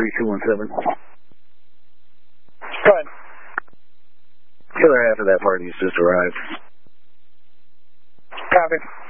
3217. Go ahead. Killer half of that party has just arrived. Copy.